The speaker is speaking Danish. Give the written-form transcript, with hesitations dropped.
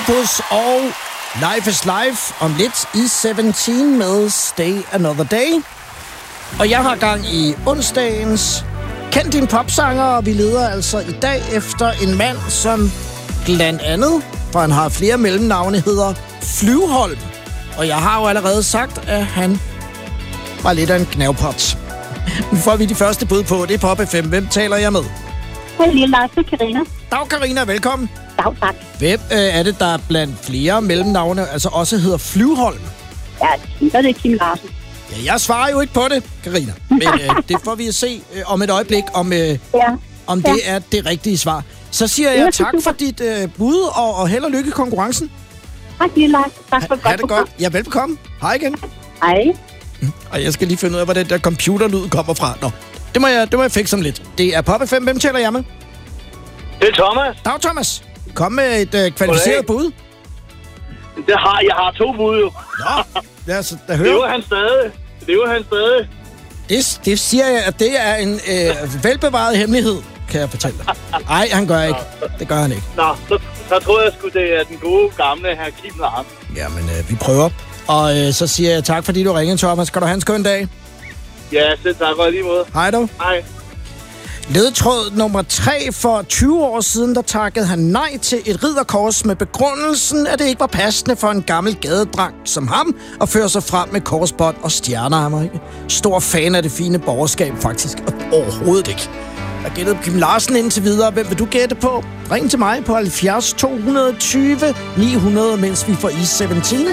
Octopus og Life is Life om lidt i 17 med Stay Another Day. Og jeg har gang i onsdagens Kend din popsanger, og vi leder altså i dag efter en mand, som blandt andet, for han har flere mellemnavne, hedder Flyvholm. Og jeg har jo allerede sagt, at han var lidt af en knævpot. Nu får vi de første bud på. Det er Pop FM. Hvem taler jeg med? Hej, lille Lars. Det er Karina. Dag, Karina. Velkommen. Dag, tak. Hvem er det, der blandt flere mellemnavne altså også hedder Flyvholm? Ja, så er det Kim Larsen. Ja, jeg svarer jo ikke på det, Karina. Men det får vi at se om et øjeblik, om det er det rigtige svar. Så siger jeg tak for dit bud, og held og lykke i konkurrencen. Tak, lille Lars. Tak for Ha' det godt. Ja, velbekomme. Hej igen. Hej. Og jeg skal lige finde ud af, hvor den der computerlyd kommer fra. Nå, det må jeg fikse om lidt. Det er Pop FM. Hvem taler jeg med? Det er Thomas. Dag, Thomas. Kom med et kvalificeret bud. Jeg har 2 bud jo. Nå, lad os da høre. Det var han stadig. Det siger jeg, at det er en velbevaret hemmelighed, kan jeg fortælle dig. Nej, han gør ikke. Det gør han ikke. Nå, så tror jeg sgu, det er den gode gamle her Kim Larsen. Jamen, vi prøver. Og så siger jeg tak, fordi du ringede, Thomas. Skal du have en skøn dag? Ja, selv tak og lige måde. Hej du. Hej. Ledetråd nummer 3. For 20 år siden, der takkede han nej til et ridderkors med begrundelsen, at det ikke var passende for en gammel gadedreng som ham at føre sig frem med korsbånd og stjernehammer. Ikke? Stor fan af det fine borgerskab, faktisk. Overhovedet ikke. Jeg gættede Kim Larsen indtil videre. Hvem vil du gætte på? Ring til mig på 70 220 900, mens vi får i 17.